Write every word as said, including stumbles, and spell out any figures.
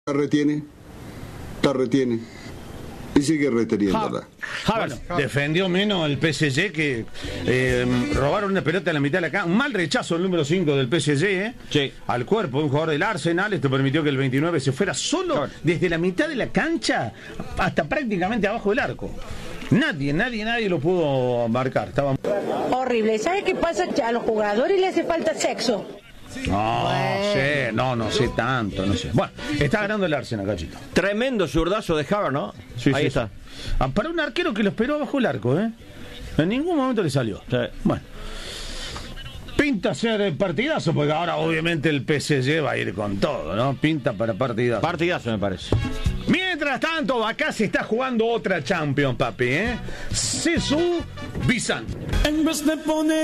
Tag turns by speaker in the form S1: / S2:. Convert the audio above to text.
S1: La retiene, la retiene y sigue reteniéndola.
S2: Bueno, defendió menos el P S G que eh, robaron una pelota en la mitad de la cancha. Un mal rechazo el número cinco del P S G eh,
S3: sí.
S2: al cuerpo de un jugador del Arsenal. Esto permitió que el veintinueve se fuera solo claro. desde la mitad de la cancha hasta prácticamente abajo del arco. Nadie, nadie, nadie lo pudo marcar. Estaba
S4: horrible. ¿Sabe qué pasa? A los jugadores les hace falta sexo.
S2: No bueno. sé, no, no sé tanto, no sé. Bueno, está ganando el Arsenal, Cachito.
S3: Tremendo zurdazo de Havertz, ¿no?
S2: Sí,
S3: ahí
S2: sí,
S3: está.
S2: Sí. Para un arquero que lo esperó abajo el arco, ¿eh? En ningún momento le salió.
S3: Sí.
S2: Bueno. Pinta ser partidazo, porque ahora obviamente el P S G va a ir con todo, ¿no? Pinta para partidazo.
S3: Partidazo, me parece.
S2: Mientras tanto, acá se está jugando otra Champions, papi, ¿eh? Cesú Bizán.